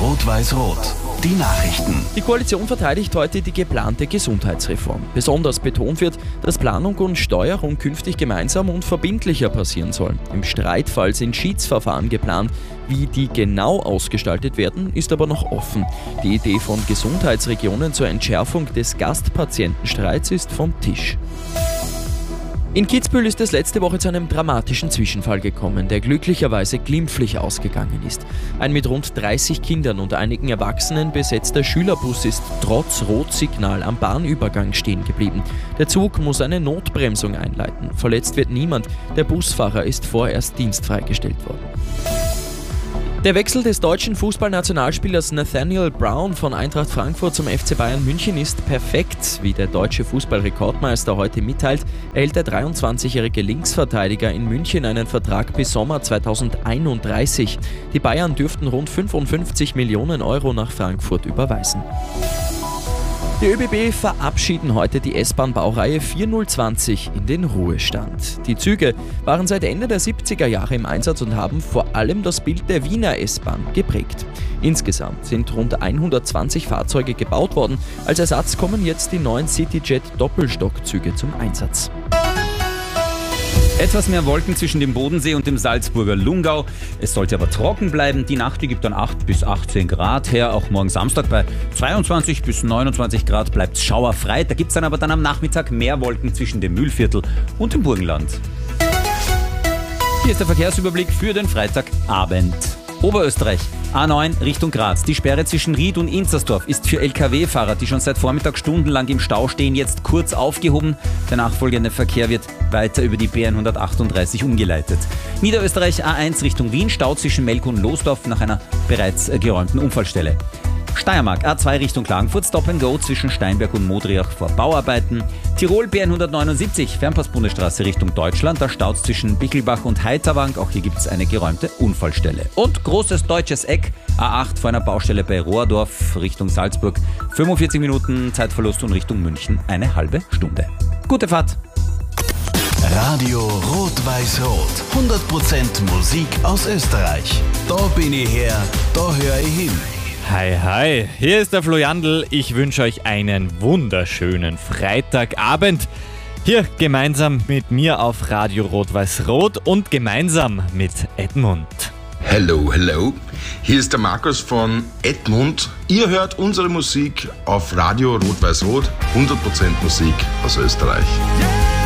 Rot-Weiß-Rot. Die Nachrichten. Die Koalition verteidigt heute die geplante Gesundheitsreform. Besonders betont wird, dass Planung und Steuerung künftig gemeinsam und verbindlicher passieren sollen. Im Streitfall sind Schiedsverfahren geplant. Wie die genau ausgestaltet werden, ist aber noch offen. Die Idee von Gesundheitsregionen zur Entschärfung des Gastpatientenstreits ist vom Tisch. In Kitzbühel ist es letzte Woche zu einem dramatischen Zwischenfall gekommen, der glücklicherweise glimpflich ausgegangen ist. Ein mit rund 30 Kindern und einigen Erwachsenen besetzter Schülerbus ist trotz Rotsignal am Bahnübergang stehen geblieben. Der Zug muss eine Notbremsung einleiten. Verletzt wird niemand. Der Busfahrer ist vorerst dienstfreigestellt worden. Der Wechsel des deutschen Fußballnationalspielers Nathaniel Brown von Eintracht Frankfurt zum FC Bayern München ist perfekt. Wie der deutsche Fußballrekordmeister heute mitteilt, erhält der 23-jährige Linksverteidiger in München einen Vertrag bis Sommer 2031. Die Bayern dürften rund 55 Millionen Euro nach Frankfurt überweisen. Die ÖBB verabschieden heute die S-Bahn-Baureihe 4020 in den Ruhestand. Die Züge waren seit Ende der 70er Jahre im Einsatz und haben vor allem das Bild der Wiener S-Bahn geprägt. Insgesamt sind rund 120 Fahrzeuge gebaut worden. Als Ersatz kommen jetzt die neuen CityJet-Doppelstockzüge zum Einsatz. Etwas mehr Wolken zwischen dem Bodensee und dem Salzburger Lungau. Es sollte aber trocken bleiben. Die Nacht, die gibt dann 8 bis 18 Grad her. Auch morgen Samstag bei 22 bis 29 Grad bleibt es schauerfrei. Da gibt es dann aber am Nachmittag mehr Wolken zwischen dem Mühlviertel und dem Burgenland. Hier ist der Verkehrsüberblick für den Freitagabend. Oberösterreich, A9 Richtung Graz. Die Sperre zwischen Ried und Inzersdorf ist für Lkw-Fahrer, die schon seit Vormittag stundenlang im Stau stehen, jetzt kurz aufgehoben. Der nachfolgende Verkehr wird weiter über die B138 umgeleitet. Niederösterreich A1 Richtung Wien, Stau zwischen Melk und Losdorf nach einer bereits geräumten Unfallstelle. Steiermark A2 Richtung Klagenfurt, Stop and Go zwischen Steinberg und Modriach vor Bauarbeiten. Tirol B179, Fernpass-Bundesstraße Richtung Deutschland, da staut zwischen Bickelbach und Heiterwang, auch hier gibt es eine geräumte Unfallstelle. Und großes deutsches Eck, A8 vor einer Baustelle bei Rohrdorf Richtung Salzburg, 45 Minuten Zeitverlust und Richtung München eine halbe Stunde. Gute Fahrt! Radio Rot-Weiß-Rot. 100% Musik aus Österreich. Da bin ich her, da höre ich hin. Hi, hi, hier ist der Flo Jandl. Ich wünsche euch einen wunderschönen Freitagabend. Hier gemeinsam mit mir auf Radio Rot-Weiß-Rot und gemeinsam mit Edmund. Hello, hello. Hier ist der Markus von Edmund. Ihr hört unsere Musik auf Radio Rot-Weiß-Rot. 100% Musik aus Österreich.